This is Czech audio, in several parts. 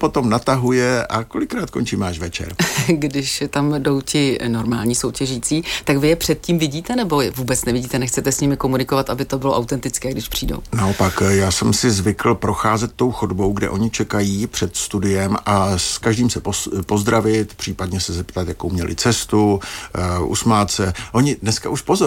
potom natahuje a kolikrát končí až večer. Když tam jdou ti normální soutěžící, tak vy je předtím vidíte, nebo je vůbec nevidíte, nechcete s nimi komunikovat, aby to bylo autentické, když přijdou? Naopak, já jsem si zvykl procházet tou chodbou, kde oni čekají před studiem a s každým se pozdravit, případně se zeptat, jakou měli cestu, usmát se. Oni dneska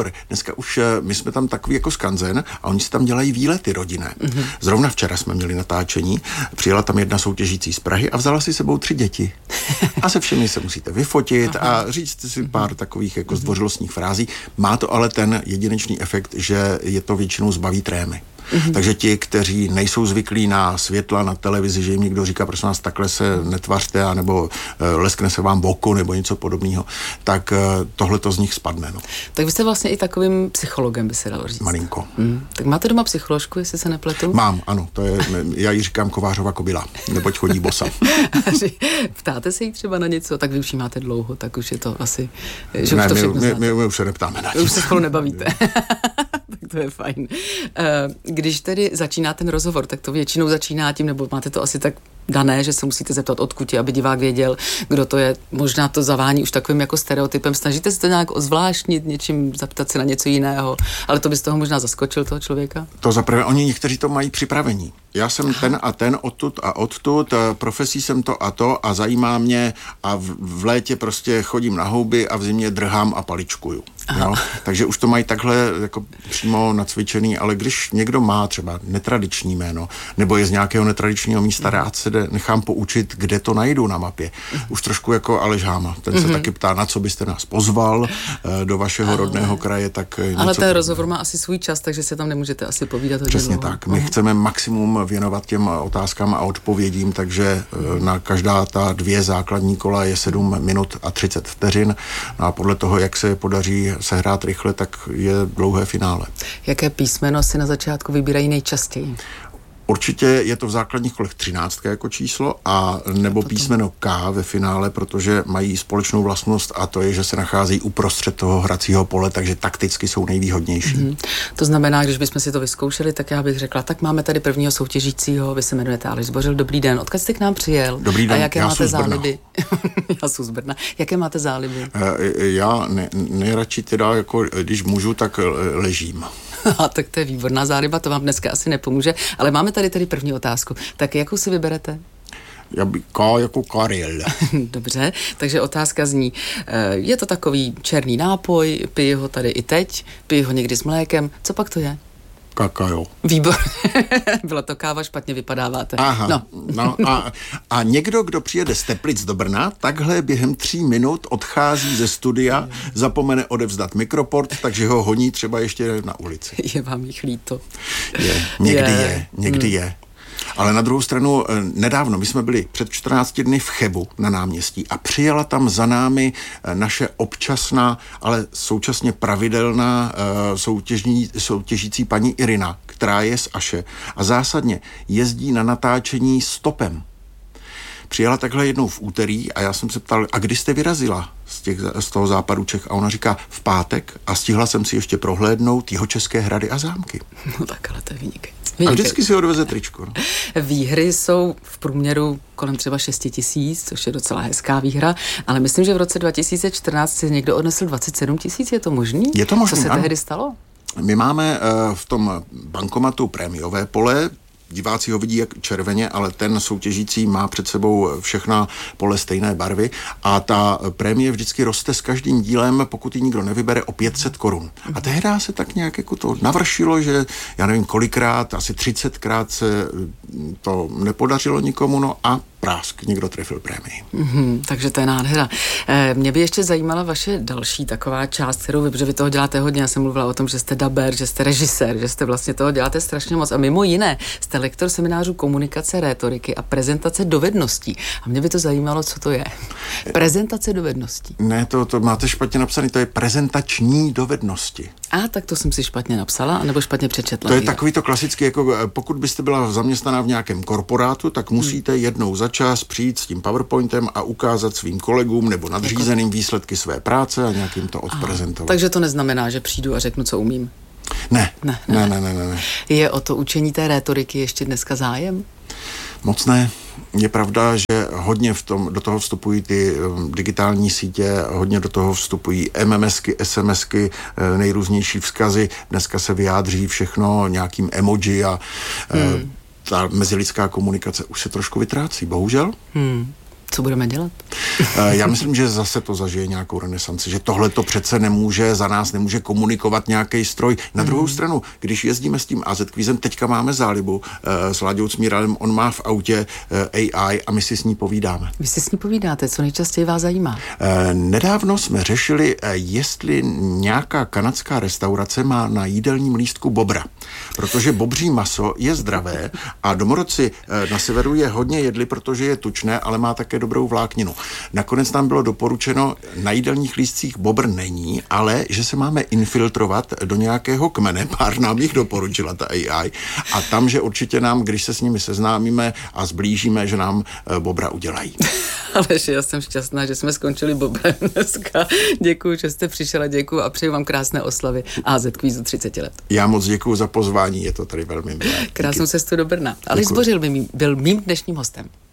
už my jsme tam takový jako skanzen a oni si tam dělají výlety rodinné. Zrovna včera jsme měli natáčení, přijela tam jedna soutěžící z Prahy a vzala si sebou 3 děti. A se všemi se musíte vyfotit a říct si pár takových jako zdvořilostních frází. Má to ale ten jedinečný efekt, že je to většinou zbaví trémy. Takže ti, kteří nejsou zvyklí na světla, na televizi, že jim někdo říká, prosím vás, takhle se netvařte, anebo leskne se vám v oko, nebo něco podobného, tak tohle to z nich spadne. No. Tak vy jste vlastně i takovým psychologem, by se dalo říct. Malinko. Tak máte doma psycholožku, jestli se nepletu? Mám, ano, já jí říkám Kovářova kobila, neboť chodí bosa. Ptáte se jí třeba na něco, tak vy už jí máte dlouho, tak už je to asi, že ne, už to všechno my už se neptáme na nic. Už se spolu nebavíte. Tak to je fajn. Když tedy začíná ten rozhovor, tak to většinou začíná tím, nebo máte to asi tak dané, že se musíte zeptat odkud je, aby divák věděl, kdo to je. Možná to zavání už takovým jako stereotypem. Snažíte se to nějak ozvláštnit, něčím zeptat se na něco jiného, ale to by z toho možná zaskočil toho člověka? To zaprvé, oni někteří to mají připravení. Já jsem ten a ten, odtud a odtud, profesí jsem to a zajímá mě a v létě prostě chodím na houby a v zimě drhám a paličkuju. Jo? Takže už to mají takhle jako přímo nacvičený, ale když někdo má třeba netradiční jméno, nebo je z nějakého netradičního místa, rád se nechám poučit, kde to najdu na mapě. Už trošku jako Aleš Háma. Ten se taky ptá, na co byste nás pozval do vašeho rodného kraje, tak ale ten rozhovor má asi svůj čas, takže se tam nemůžete asi povídat hodně přesně dlouho. Tak. My chceme maximum věnovat těm otázkám a odpovědím, takže na každá ta 2 základní kola je 7 minut a 30 vteřin. No a podle toho, jak se podaří sehrát rychle, tak je dlouhé finále. Jaké písmeno si na začátku vybírají nejčastěji? Určitě je to v základních kolech 13 jako číslo a nebo písmeno K ve finále, protože mají společnou vlastnost a to je, že se nacházejí uprostřed toho hracího pole, takže takticky jsou nejvýhodnější. To znamená, když bychom si to vyzkoušeli, tak já bych řekla, tak máme tady prvního soutěžícího, vy se jmenujete Aleš Zbořil, dobrý den, odkud jste k nám přijel? Dobrý den, a jaké já máte jsem z Brna. záliby? Já jsem z Brna. Jaké máte záliby? Já nejradši teda, jako když můžu, tak ležím. A tak to je výborná záliba, to vám dneska asi nepomůže, ale máme tady první otázku. Tak jakou si vyberete? Já bych jako Karel. Dobře, takže otázka zní, je to takový černý nápoj, piji ho tady i teď, piji ho někdy s mlékem, co pak to je? Kakao. Výborně. Byla to káva, špatně vypadáváte. Aha, no a někdo, kdo přijede z Teplic do Brna, takhle během 3 minut odchází ze studia, zapomene odevzdat mikroport, takže ho honí třeba ještě na ulici. Je vám jich líto. Někdy je. Ale na druhou stranu, nedávno, my jsme byli před 14 dny v Chebu na náměstí a přijela tam za námi naše občasná, ale současně pravidelná soutěžící paní Irina, která je z Aše a zásadně jezdí na natáčení stopem. Přijela takhle jednou v úterý a já jsem se ptal, a kdy jste vyrazila z toho západu Čech? A ona říká, v pátek a stihla jsem si ještě prohlédnout Jihočeské hrady a zámky. No tak, ale to je vynikající. A vždycky si odveze tričko. No. Výhry jsou v průměru kolem třeba 6 000, což je docela hezká výhra, ale myslím, že v roce 2014 si někdo odnesl 27 000, je to možný? Je to možný, co se ano. tehdy stalo? My máme v tom bankomatu prémiové pole, diváci ho vidí jak červeně, ale ten soutěžící má před sebou všechna pole stejné barvy a ta prémie vždycky roste s každým dílem, pokud ji nikdo nevybere, o 500 korun. A tehdy se tak nějak jako to navršilo, že já nevím kolikrát, asi 30krát se to nepodařilo nikomu, no a prásk, někdo trefil prémii. Takže to je nádhera. Mě by ještě zajímala vaše další taková část, kterou protože vy toho děláte hodně. Já jsem mluvila o tom, že jste daber, že jste režisér, že jste vlastně toho děláte strašně moc. A mimo jiné, jste lektor seminářů komunikace, rétoriky a prezentace dovedností. A mě by to zajímalo, co to je. Prezentace dovedností. Ne, to máte špatně napsané, to je prezentační dovednosti. Tak to jsem si špatně napsala, anebo špatně přečetla. To je takový to klasický, jako pokud byste byla zaměstnaná v nějakém korporátu, tak musíte jednou za čas přijít s tím PowerPointem a ukázat svým kolegům nebo nadřízeným výsledky své práce a nějak jim to odprezentovat. Takže to neznamená, že přijdu a řeknu, co umím. Ne. Je o to učení té rétoriky ještě dneska zájem? Moc ne. Je pravda, že hodně do toho vstupují ty digitální sítě, hodně do toho vstupují MMSky, SMSky, nejrůznější vzkazy. Dneska se vyjádří všechno nějakým emoji a ta mezilidská komunikace už se trošku vytrácí, bohužel. Co budeme dělat? Já myslím, že zase to zažije nějakou renesanci, že tohle to přece za nás nemůže komunikovat nějaký stroj. Na druhou stranu, když jezdíme s tím AZ kvízem, teďka máme zálibu s Láďou Cmíralem, on má v autě AI a my si s ní povídáme. Vy si s ní povídáte, co nejčastěji vás zajímá? Nedávno jsme řešili, jestli nějaká kanadská restaurace má na jídelním lístku bobra, protože bobří maso je zdravé a domorodci na severu je hodně jedli, protože je tučné, ale má také dobrou vlákninu. Nakonec nám bylo doporučeno, na jídelních lístcích bobr není, ale že se máme infiltrovat do nějakého kmene, pár nám jich doporučila ta AI, a tam, že určitě nám, když se s nimi seznámíme a zblížíme, že nám bobra udělají. Ale že já jsem šťastná, že jsme skončili bobrem dneska. Děkuju, že jste přišel a děkuju a přeju vám krásné oslavy AZ kvízu 30 let. Já moc děkuju za pozvání, je to tady velmi milé. Krásnou cestu do Brna. Aleš Zbořil byl mým dnešním hostem.